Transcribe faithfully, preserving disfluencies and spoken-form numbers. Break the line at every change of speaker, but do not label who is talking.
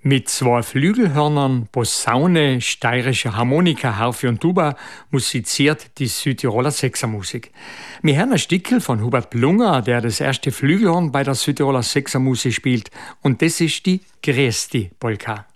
Mit zwei Flügelhörnern, Posaune, steirische Harmonika, Harfe und Tuba musiziert die Südtiroler Sechsermusik. Wir hören ein Stückel von Hubert Plunger, der das erste Flügelhorn bei der Südtiroler Sechsermusik spielt. Und das ist die Gresti Polka.